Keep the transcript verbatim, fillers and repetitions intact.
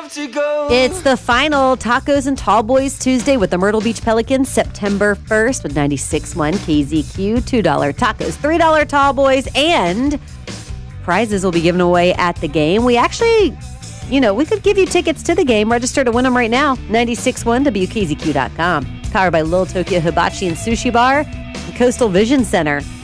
have to go. It's the final Tacos and Tall Boys Tuesday with the Myrtle Beach Pelicans, September first with ninety-six point one K Z Q, two dollar tacos, three dollar Tall Boys, and prizes will be given away at the game. We actually, you know, we could give you tickets to the game. Register to win them right now. ninety-six point one W K Z Q dot com. Powered by Little Tokyo Hibachi and Sushi Bar and Coastal Vision Center.